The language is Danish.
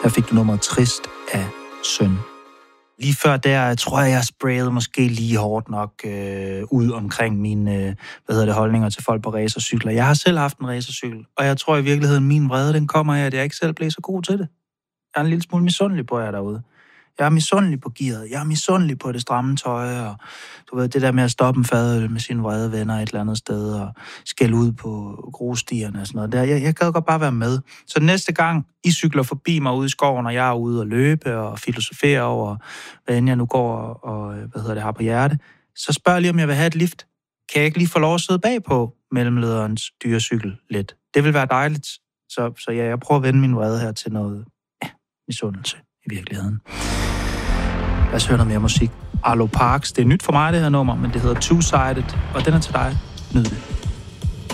Her fik du nummeret Trist af Søn. Lige før der, tror jeg sprayede måske lige hårdt nok ud omkring mine holdninger til folk på racercykler. Jeg har selv haft en racercykel, og jeg tror i virkeligheden, min vrede, den kommer af, at jeg ikke selv blev så god til det. Jeg er en lille smule misundelig på jer derude. Jeg er misundelig på gearet. Jeg er misundelig på det stramme tøj, og du ved, det der med at stoppe en fadøl med sine vrede venner et eller andet sted, og skælde ud på grusstierne og sådan noget. Jeg gad godt bare være med. Så næste gang I cykler forbi mig ude i skoven, og jeg er ude og løbe og filosofere over, hvad end jeg nu går og har på hjerte, så spørg lige, om jeg vil have et lift. Kan jeg ikke lige få lov at sidde bagpå mellemlederens dyrecykel lidt? Det vil være dejligt. Så ja, jeg prøver at vende min vrede her til noget misundelse i virkeligheden. Lad os høre noget mere musik. Arlo Parks. Det er nyt for mig, det her nummer, men det hedder Two-Sided, og den er til dig. Nyd det.